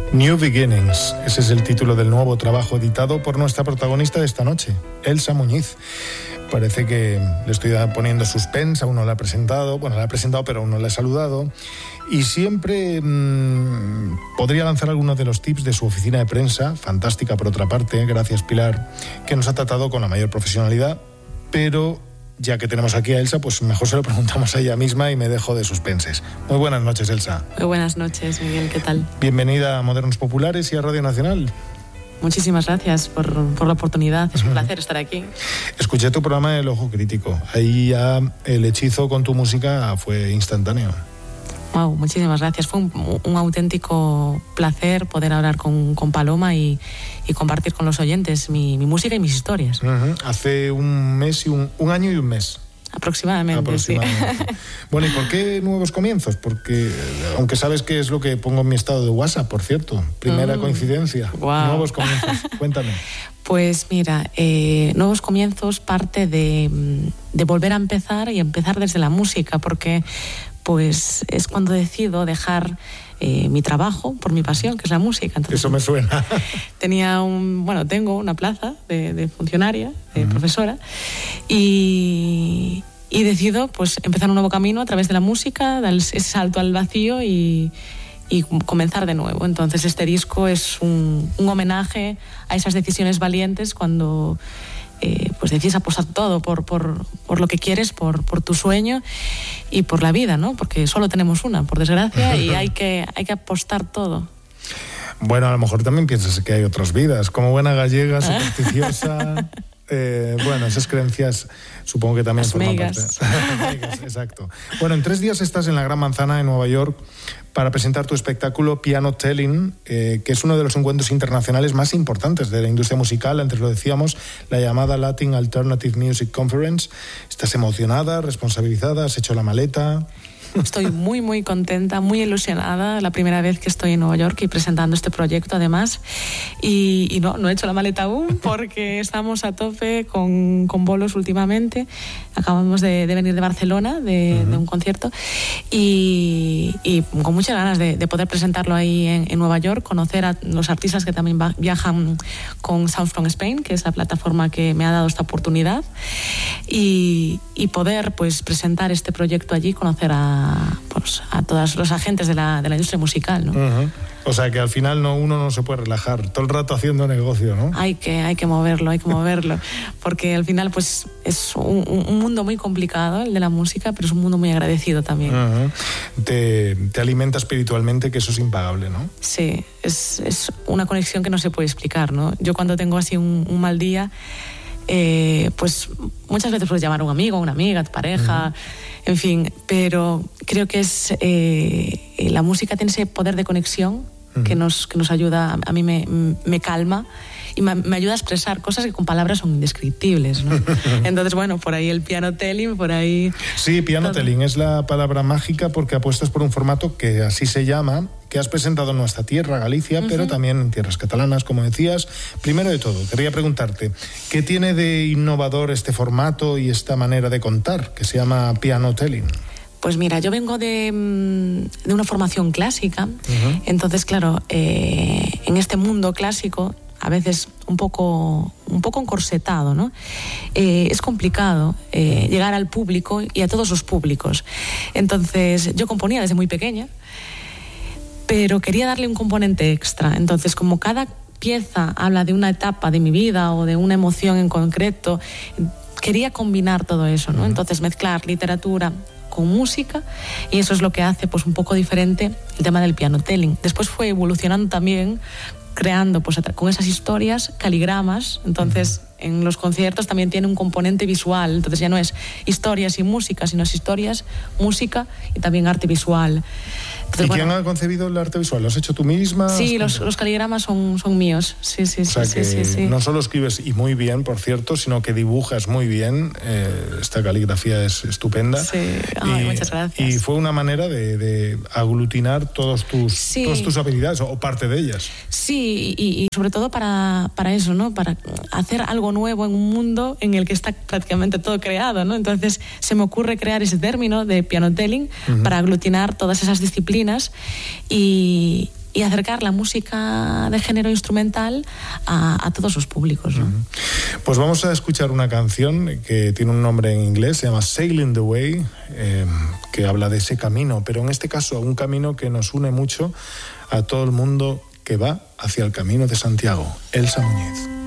New Beginnings, ese es el título del nuevo trabajo editado por nuestra protagonista de esta noche, Elsa Muñiz. Parece que le estoy poniendo suspense, aún no la he presentado, pero aún no la he saludado. Y siempre podría lanzar algunos de los tips de su oficina de prensa, fantástica por otra parte, gracias Pilar, que nos ha tratado con la mayor profesionalidad, pero ya que tenemos aquí a Elsa, pues mejor se lo preguntamos a ella misma y me dejo de suspenses. Muy buenas noches, Elsa. Muy buenas noches, Miguel, ¿qué tal? Bienvenida a Modernos Populares y a Radio Nacional. Muchísimas gracias por la oportunidad, es un placer estar aquí. Escuché tu programa El Ojo Crítico, ahí ya el hechizo con tu música fue instantáneo. Wow, muchísimas gracias. Fue un auténtico placer poder hablar con Paloma y compartir con los oyentes mi música y mis historias. Hace un mes y un año y un mes. Aproximadamente. Sí. Bueno, ¿y por qué nuevos comienzos? Porque, aunque sabes que es lo que pongo en mi estado de WhatsApp, por cierto, primera coincidencia. Wow. Nuevos comienzos, cuéntame. Pues mira, nuevos comienzos parte de volver a empezar y empezar desde la música, porque pues es cuando decido dejar mi trabajo por mi pasión, que es la música. Entonces, eso me suena. Tengo una plaza de funcionaria, de profesora, y decido pues empezar un nuevo camino a través de la música, dar ese salto al vacío y comenzar de nuevo. Entonces este disco es un homenaje a esas decisiones valientes cuando pues decides apostar todo por lo que quieres, por tu sueño y por la vida, ¿no? Porque solo tenemos una, por desgracia, y hay que apostar todo. Bueno, a lo mejor también piensas que hay otras vidas. Como buena gallega, supersticiosa. Esas creencias supongo que también forman parte. Meigas, exacto. Bueno, en 3 días estás en la Gran Manzana, en Nueva York, para presentar tu espectáculo Piano Telling, que es uno de los encuentros internacionales más importantes de la industria musical, antes lo decíamos, la llamada Latin Alternative Music Conference. ¿Estás emocionada, responsabilizada? ¿Has hecho la maleta? Estoy muy, muy contenta, muy ilusionada. La primera vez que estoy en Nueva York y presentando este proyecto, además. Y no he hecho la maleta aún porque estamos a tope con bolos últimamente. Acabamos de venir de Barcelona, de un concierto. Y con muchas ganas de poder presentarlo ahí en Nueva York, conocer a los artistas que también viajan con Sounds from Spain, que es la plataforma que me ha dado esta oportunidad. Y poder pues presentar este proyecto allí, conocer a todos los agentes de la industria musical, ¿no? O sea que al final uno no se puede relajar, todo el rato haciendo negocio, ¿no? Hay que moverlo, porque al final pues es un mundo muy complicado el de la música, pero es un mundo muy agradecido también. Te alimenta espiritualmente, que eso es impagable, ¿no? Sí, es una conexión que no se puede explicar, ¿no? Yo cuando tengo así un mal día, pues muchas veces puedes llamar a un amigo, a una amiga, a tu pareja, en fin, pero creo que es la música tiene ese poder de conexión que nos ayuda, a mí me calma y me ayuda a expresar cosas que con palabras son indescriptibles, ¿no? Entonces, bueno, por ahí el piano telling, por ahí... Sí, piano telling es la palabra mágica porque apuestas por un formato que así se llama, que has presentado en nuestra tierra, Galicia, pero también en tierras catalanas, como decías. Primero de todo, quería preguntarte, ¿qué tiene de innovador este formato y esta manera de contar, que se llama piano telling? Pues mira, yo vengo de una formación clásica, entonces, claro, en este mundo clásico, a veces un poco encorsetado, ¿no? Es complicado llegar al público y a todos los públicos. Entonces, yo componía desde muy pequeña, pero quería darle un componente extra. Entonces, como cada pieza habla de una etapa de mi vida o de una emoción en concreto, quería combinar todo eso, ¿no? Entonces, mezclar literatura con música, y eso es lo que hace pues un poco diferente el tema del piano telling. Después fue evolucionando también, creando pues con esas historias caligramas. Entonces en los conciertos también tiene un componente visual, entonces ya no es historias y música, sino es historias, música y también arte visual. Entonces, ¿Y quién ha concebido el arte visual? ¿Lo has hecho tú misma? Sí, los caligramas son míos. Sí. No solo escribes y muy bien, por cierto, sino que dibujas muy bien. Esta caligrafía es estupenda. Sí, muchas gracias. Y fue una manera de aglutinar todas tus habilidades, o parte de ellas. Sí, y sobre todo para eso, ¿no? Para hacer algo nuevo en un mundo en el que está prácticamente todo creado, ¿no? Entonces se me ocurre crear ese término de piano telling para aglutinar todas esas disciplinas y y acercar la música de género instrumental a todos los públicos, ¿no? Pues vamos a escuchar una canción que tiene un nombre en inglés, se llama Sailing the Way, que habla de ese camino, pero en este caso un camino que nos une mucho a todo el mundo que va hacia el Camino de Santiago. Elsa Muñiz.